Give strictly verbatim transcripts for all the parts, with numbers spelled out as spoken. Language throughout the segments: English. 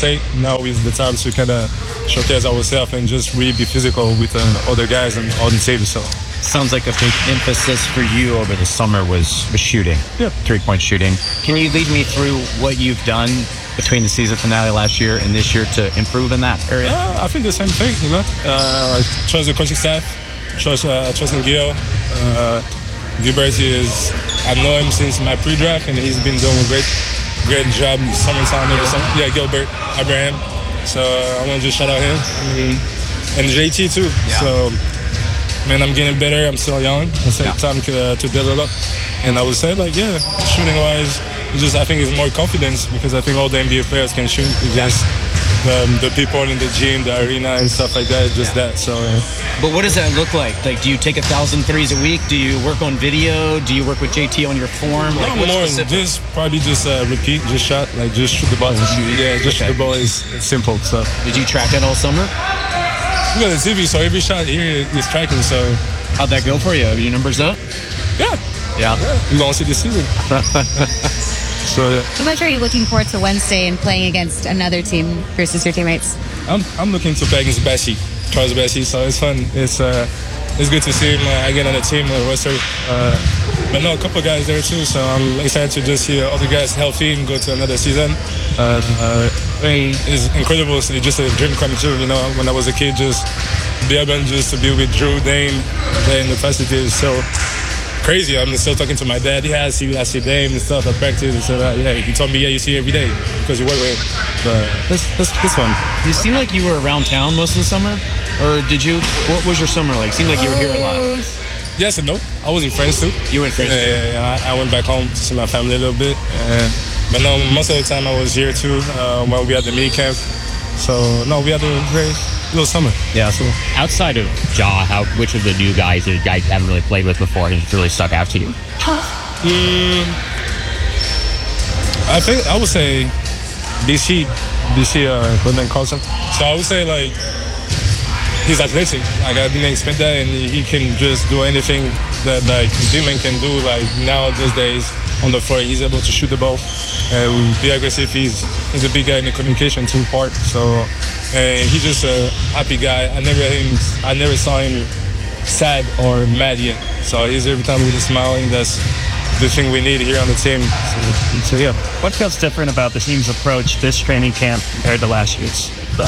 state. Now is the time to kind of showcase ourselves and just really be physical with uh, other guys and on the team. So. Sounds like a big emphasis for you over the summer was, was shooting, yeah. three-point shooting. Can you lead me through what you've done between the season finale last year and this year to improve in that area? Uh, I think the same thing, you know. Uh, I trust the coaching staff, trust, uh, trust in Gil. Uh, Gilbert is, I've known him since my pre-draft, and he's been doing a great, great job in the summertime. Every summer. Yeah, Gilbert Abraham. So uh, I want to just shout out him. Mm-hmm. And J T too. Yeah. So, man, I'm getting better. I'm still young. It's yeah. time to, uh, to develop. And I would say, like, yeah, shooting-wise, just I think it's more confidence because I think all the N B A players can shoot against the, the people in the gym, the arena, and stuff like that. Just yeah. that. So. Uh, but what does that look like? Like, do you take a thousand threes a week? Do you work on video? Do you work with J T on your form? Like, no, more just probably just uh, repeat, just shot, like just shoot the ball. Mm-hmm. Yeah, just okay. shoot the ball is simple. So. Did you track it all summer? We got the T V, so every shot here is tracking. So. How'd that go for you? Are your numbers up? Yeah. Yeah. yeah. We're gonna see this season. So, yeah. How much are you looking forward to Wednesday and playing against another team versus your teammates? I'm I'm looking to play against Bessie, Charles Bessie. So it's fun. It's uh it's good to see him uh, again on the team, uh, roster. Uh, but no, a couple of guys there too. So I'm excited to just see other guys healthy and go to another season. Uh, uh, it's incredible. It's just a dream come true. You know, when I was a kid, just be able just to be with Drew, Dame, there in the facility is so crazy. I'm still talking to my dad. Yeah, I see, I see Dame and stuff at practice. And so uh, yeah, he told me, yeah, you see every day because you work with him. But that's that's this one. You seem like you were around town most of the summer, or did you? What was your summer like? Seemed like you were here a lot. Yes and no. I was in France too. You were in France. Yeah, yeah, yeah. I, I went back home to see my family a little bit. Uh, but no, most of the time I was here too uh, when we had the mini camp. So no, we had a great little summer. Yeah. So outside of Ja, how which of the new guys or guys you haven't really played with before has really stuck out to you? Mm, I think I would say B C, B C, uh, Clement Carlson. So I would say like he's athletic. Like I didn't expect that, and he can just do anything that like Dylan can do. Like now these days on the floor, he's able to shoot the ball and be aggressive. He's he's a big guy in the communication team part. So and he's just a happy guy. I never him. I never saw him sad or mad yet. So he's every time with a smile, and that's the thing we need here on the team. So, so yeah. What feels different about the team's approach this training camp compared to last year's?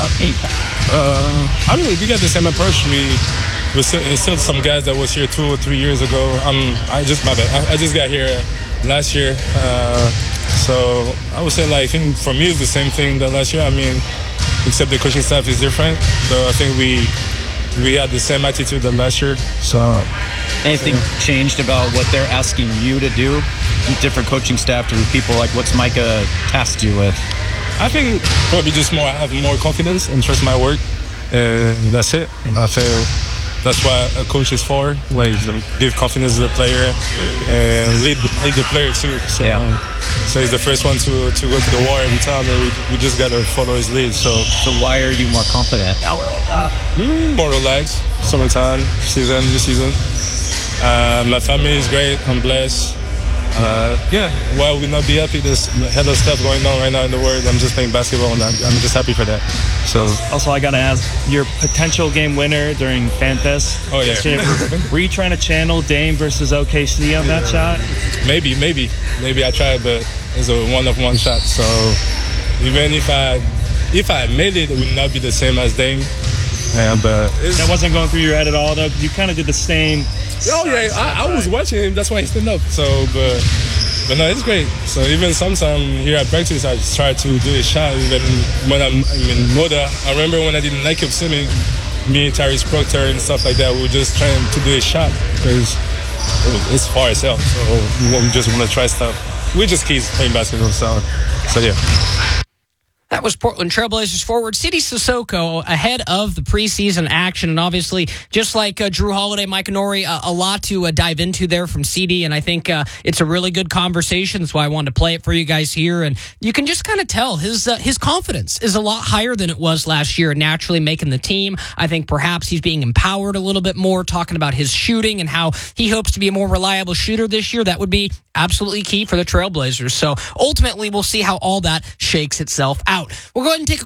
Uh, I mean, we got the same approach. We we still, still some guys that was here two or three years ago. Um, I just my bad. I, I just got here last year. Uh, so I would say like I think for me it's the same thing that last year. I mean, except the coaching staff is different. So I think we we had the same attitude than last year. So anything yeah. changed about what they're asking you to do? Different coaching staff to people like what's Micah tasked you with? I think probably just more have more confidence and trust my work, and that's it. I feel that's what a coach is for, like give confidence to the player and lead lead the player too. So, yeah. um, so he's the first one to, to go to the war every time, and we, we just gotta follow his lead. So, so why are you more confident? Mm, more relaxed. Summertime season, this season. Uh, my family is great. I'm blessed. Uh, yeah, why would we not be happy? There's hella stuff going on right now in the world. I'm just playing basketball, and I'm, I'm just happy for that. So, also, I gotta ask, your potential game winner during FanFest. Oh yeah. Were you trying to channel Dame versus O K C on that shot? Maybe, maybe, maybe I tried, but it's a one-of-one shot. So even if I if I made it, it would not be the same as Dame. Yeah, but that wasn't going through your head at all, though. You kind of did the same. Oh yeah, I, I was watching him. That's why he stood up. So, but but no, it's great. So even sometimes here at practice, I just try to do a shot. Even when I'm, I'm in Moda, I remember when I didn't like him swimming, me and Tyrese Proctor and stuff like that, we were just trying to do a shot because it's far as hell. So we just want to try stuff. We just keep playing basketball. So, so yeah. That was Portland Trailblazers forward Sidy Cissoko ahead of the preseason action. And obviously, just like uh, Drew Holiday, Mike Nori, uh, a lot to uh, dive into there from Sidy. And I think uh, it's a really good conversation. That's why I wanted to play it for you guys here. And you can just kind of tell his uh, his confidence is a lot higher than it was last year, naturally making the team. I think perhaps he's being empowered a little bit more, talking about his shooting and how he hopes to be a more reliable shooter this year. That would be absolutely key for the Trailblazers. So ultimately, we'll see how all that shakes itself out. We'll go ahead and take a